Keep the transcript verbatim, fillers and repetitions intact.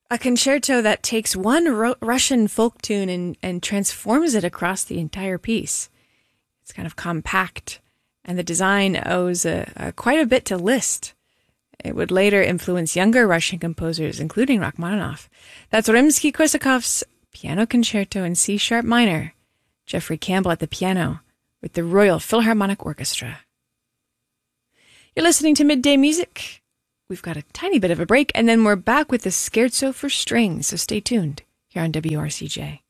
A concerto that takes one Ru- Russian folk tune and, and transforms it across the entire piece. It's kind of compact, and the design owes a, a, quite a bit to Liszt. It would later influence younger Russian composers, including Rachmaninoff. That's Rimsky-Korsakov's Piano Concerto in C-sharp minor. Jeffrey Campbell at the piano with the Royal Philharmonic Orchestra. You're listening to Midday Music. We've got a tiny bit of a break, and then we're back with the Scherzo for Strings, so stay tuned here on W R C J.